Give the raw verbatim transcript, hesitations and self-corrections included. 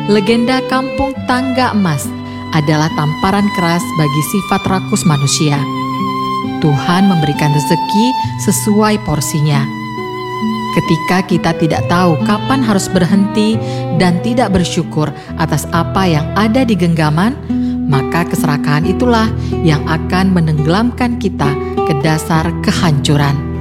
Legenda kampung tangga emas adalah tamparan keras bagi sifat rakus manusia. Tuhan memberikan rezeki sesuai porsinya. Ketika kita tidak tahu kapan harus berhenti dan tidak bersyukur atas apa yang ada di genggaman, maka keserakahan itulah yang akan menenggelamkan kita ke dasar kehancuran.